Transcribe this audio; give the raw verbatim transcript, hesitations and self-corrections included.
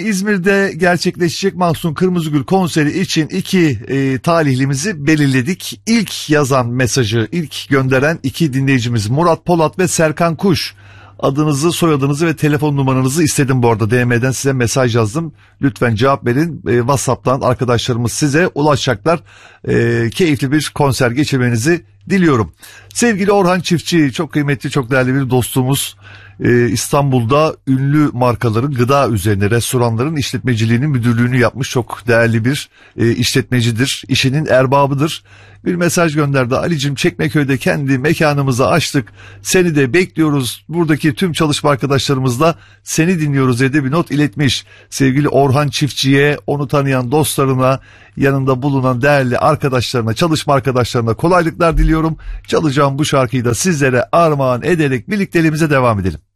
İzmir'de gerçekleşecek Mahsun Kırmızıgül konseri için iki e, talihlimizi belirledik. İlk yazan mesajı, ilk gönderen iki dinleyicimiz Murat Polat ve Serkan Kuş. Adınızı, soyadınızı ve telefon numaranızı istedim bu arada. D M'den size mesaj yazdım. Lütfen cevap verin. E, WhatsApp'tan arkadaşlarımız size ulaşacaklar. E, keyifli bir konser geçirmenizi diliyorum. Sevgili Orhan Çiftçi, çok kıymetli, çok değerli bir dostumuz. Ee, İstanbul'da ünlü markaların gıda üzerine restoranların işletmeciliğinin müdürlüğünü yapmış çok değerli bir e, işletmecidir. İşinin erbabıdır. Bir mesaj gönderdi. Ali'cim, Çekmeköy'de kendi mekanımızı açtık. Seni de bekliyoruz. Buradaki tüm çalışma arkadaşlarımızla seni dinliyoruz diye bir not iletmiş. Sevgili Orhan Çiftçi'ye, onu tanıyan dostlarına, yanında bulunan değerli arkadaşlarına, çalışma arkadaşlarına kolaylıklar diliyorum. Çalacağım bu şarkıyı da sizlere armağan ederek birlikteliğimize devam edelim.